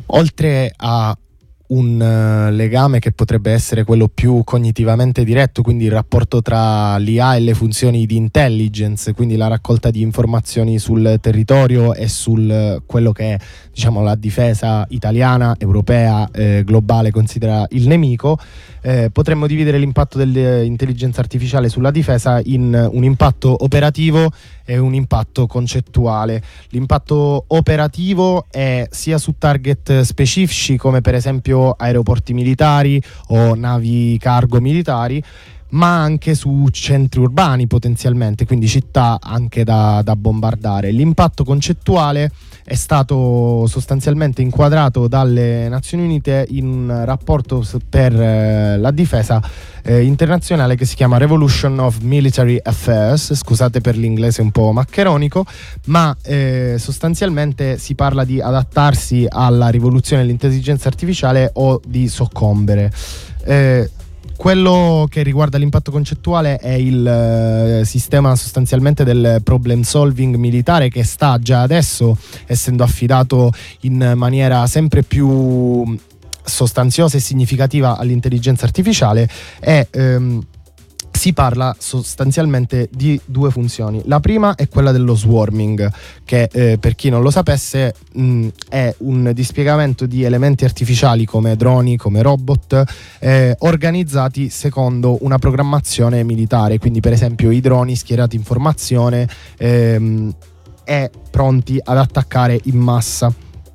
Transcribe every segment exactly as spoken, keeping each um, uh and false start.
Oltre a un uh, legame che potrebbe essere quello più cognitivamente diretto, quindi il rapporto tra l'I A e le funzioni di intelligence, quindi la raccolta di informazioni sul territorio e sul uh, quello che è, diciamo, la difesa italiana, europea, eh, globale considera il nemico. Eh, potremmo dividere l'impatto dell'intelligenza artificiale sulla difesa in un impatto operativo e un impatto concettuale. L'impatto operativo è sia su target specifici, come per esempio aeroporti militari o navi cargo militari, ma anche su centri urbani potenzialmente, quindi città anche da, da bombardare. L'impatto concettuale è stato sostanzialmente inquadrato dalle Nazioni Unite in un rapporto per eh, la difesa eh, internazionale che si chiama Revolution of Military Affairs. Scusate per l'inglese un po' maccheronico, ma eh, sostanzialmente si parla di adattarsi alla rivoluzione dell'intelligenza artificiale o di soccombere. Eh, Quello che riguarda l'impatto concettuale è il eh, sistema sostanzialmente del problem solving militare, che sta già adesso essendo affidato in maniera sempre più sostanziosa e significativa all'intelligenza artificiale e ehm, si parla sostanzialmente di due funzioni. La prima è quella dello swarming, che eh, per chi non lo sapesse mh, è un dispiegamento di elementi artificiali come droni, come robot, eh, organizzati secondo una programmazione militare, quindi per esempio i droni schierati in formazione ehm, e pronti ad attaccare in massa.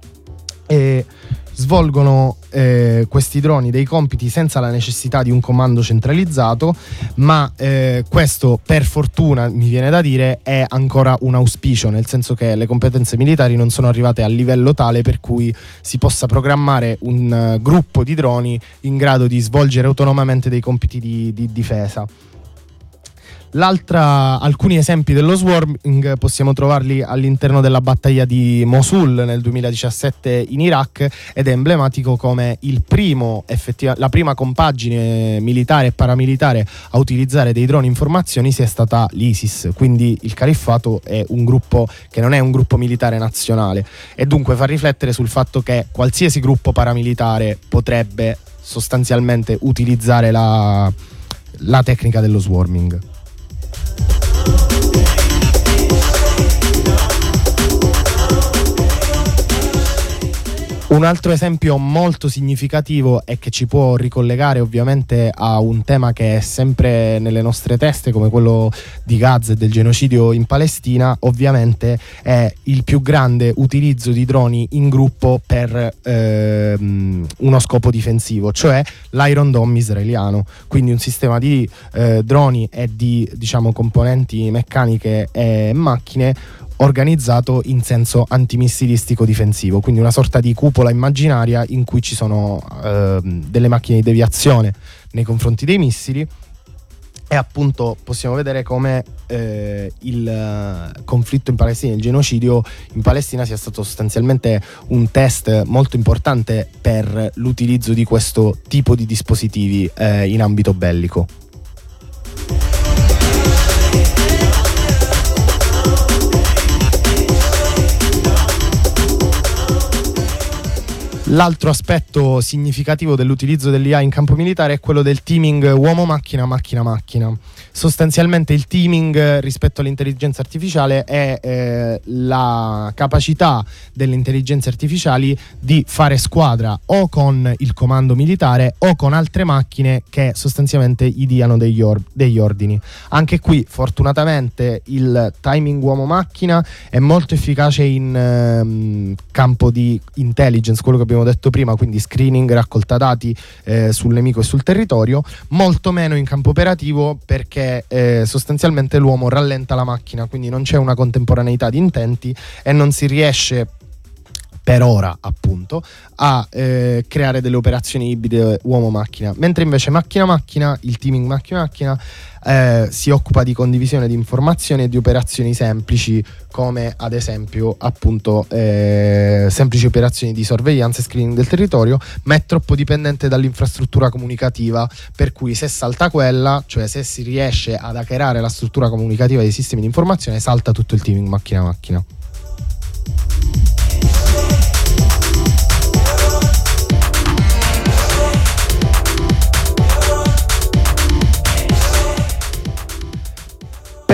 E svolgono eh, questi droni dei compiti senza la necessità di un comando centralizzato, ma eh, questo, per fortuna mi viene da dire, è ancora un auspicio, nel senso che le competenze militari non sono arrivate al livello tale per cui si possa programmare un uh, gruppo di droni in grado di svolgere autonomamente dei compiti di, di difesa. L'altra, alcuni esempi dello swarming possiamo trovarli all'interno della battaglia di Mosul nel duemiladiciassette in Iraq, ed è emblematico come il primo effettiva, la prima compagine militare e paramilitare a utilizzare dei droni in formazioni sia stata l'ISIS. Quindi il califfato è un gruppo che non è un gruppo militare nazionale, e dunque fa riflettere sul fatto che qualsiasi gruppo paramilitare potrebbe sostanzialmente utilizzare la, la tecnica dello swarming. Un altro esempio molto significativo e che ci può ricollegare ovviamente a un tema che è sempre nelle nostre teste, come quello di Gaza e del genocidio in Palestina, ovviamente è il più grande utilizzo di droni in gruppo per ehm, uno scopo difensivo, cioè l'Iron Dome israeliano, quindi un sistema di eh, droni e di, diciamo, componenti meccaniche e macchine organizzato in senso antimissilistico difensivo, quindi una sorta di cupola immaginaria in cui ci sono eh, delle macchine di deviazione nei confronti dei missili. E appunto possiamo vedere come eh, il uh, conflitto in Palestina, il genocidio in Palestina sia stato sostanzialmente un test molto importante per l'utilizzo di questo tipo di dispositivi eh, in ambito bellico. L'altro aspetto significativo dell'utilizzo dell'I A in campo militare è quello del teaming uomo-macchina, macchina-macchina. Sostanzialmente il teaming rispetto all'intelligenza artificiale è eh, la capacità delle intelligenze artificiali di fare squadra o con il comando militare o con altre macchine che sostanzialmente gli diano degli, or- degli ordini. Anche qui fortunatamente il timing uomo-macchina è molto efficace in ehm, campo di intelligence, quello che abbiamo detto prima, quindi screening, raccolta dati eh, sul nemico e sul territorio, molto meno in campo operativo, perché eh, sostanzialmente l'uomo rallenta la macchina, quindi non c'è una contemporaneità di intenti e non si riesce per ora appunto a eh, creare delle operazioni ibride uomo-macchina, mentre invece macchina-macchina, il teaming macchina-macchina eh, si occupa di condivisione di informazioni e di operazioni semplici, come ad esempio appunto eh, semplici operazioni di sorveglianza e screening del territorio, ma è troppo dipendente dall'infrastruttura comunicativa, per cui se salta quella, cioè se si riesce ad hackerare la struttura comunicativa dei sistemi di informazione, salta tutto il teaming macchina-macchina.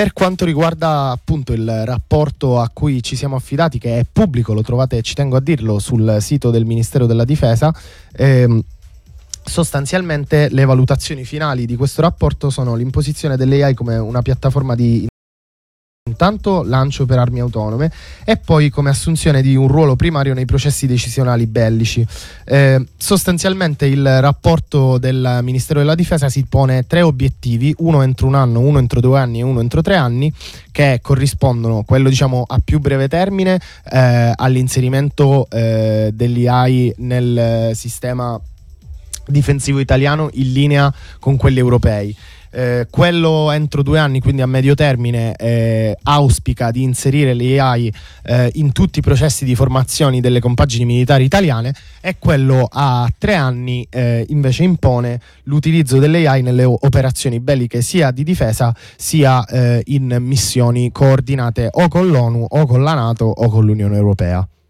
Per quanto riguarda appunto il rapporto a cui ci siamo affidati, che è pubblico, lo trovate, ci tengo a dirlo, sul sito del Ministero della Difesa, ehm, sostanzialmente le valutazioni finali di questo rapporto sono l'imposizione dell'A I come una piattaforma di intanto lancio per armi autonome e poi come assunzione di un ruolo primario nei processi decisionali bellici. Eh, sostanzialmente il rapporto del Ministero della Difesa si pone tre obiettivi, uno entro un anno, uno entro due anni e uno entro tre anni, che corrispondono, quello diciamo a più breve termine, eh, all'inserimento eh, dell'A I nel sistema difensivo italiano in linea con quelli europei. Eh, quello entro due anni, quindi a medio termine, eh, auspica di inserire l'A I eh, in tutti i processi di formazione delle compagini militari italiane, e quello a tre anni eh, invece impone l'utilizzo dell'A I nelle operazioni belliche sia di difesa sia eh, in missioni coordinate o con l'ONU o con la NATO o con l'Unione Europea.